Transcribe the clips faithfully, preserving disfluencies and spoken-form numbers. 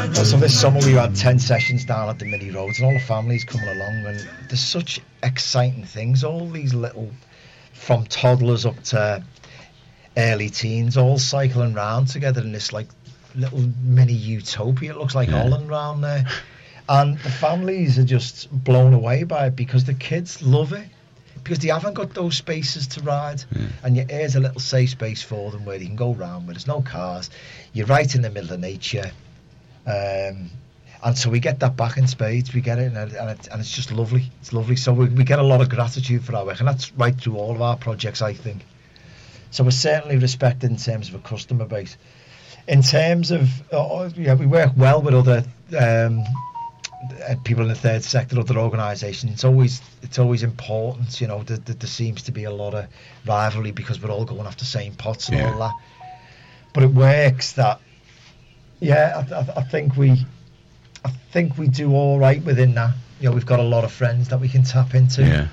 So this summer we had ten sessions down at the mini roads, and all the families coming along, and there's such exciting things. All these little, from toddlers up to early teens, all cycling round together in this like little mini utopia. It looks like Yeah. Holland round there, and the families are just blown away by it because the kids love it. Because they haven't got those spaces to ride, Yeah. and yet here's a little safe space for them where they can go round where there's no cars. You're right in the middle of nature, um, and so we get that back in spades. We get it, and, and, it, and it's just lovely. It's lovely. So we, we get a lot of gratitude for our work, and that's right through all of our projects, I think. So we're certainly respected in terms of a customer base. In terms of, uh, yeah, we work well with other. Um, uh, people in the third sector, other organisations. It's always it's always important, you know. That, that there seems to be a lot of rivalry because we're all going after the same pots and Yeah. all that. But it works. That yeah, I, I, I think we I think we do all right within that. You know, we've got a lot of friends that we can tap into. Yeah.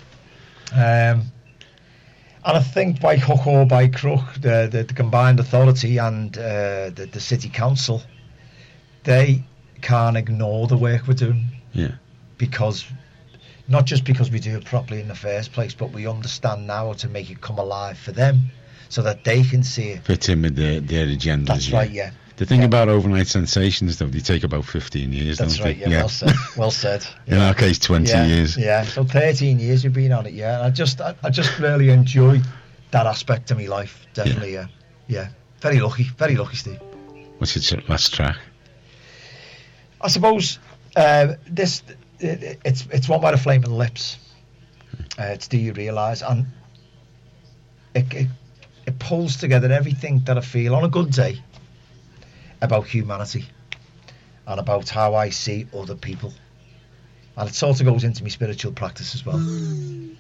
Um, and I think by hook or by crook, the the, the combined authority and uh, the, the city council, they can't ignore the work we're doing. Yeah. Because not just because we do it properly in the first place, but we understand now how to make it come alive for them so that they can see it. Fit in with their, their agendas. That's yeah. right, yeah. The thing Yeah. about overnight sensations, though, they take about fifteen years, That's don't right, they? yeah, well said. Well said. In Yeah. our case, twenty yeah, years. Yeah, so thirteen years we've been on it, yeah. And I just I, I just really enjoy that aspect of my life, definitely, yeah. Yeah. Very lucky, very lucky, Steve. What's your ch- last track? I suppose uh, this it, it's it's one by the Flaming Lips. Uh, it's Do You Realise, and it, it it pulls together everything that I feel on a good day about humanity and about how I see other people, and it sort of goes into my spiritual practice as well.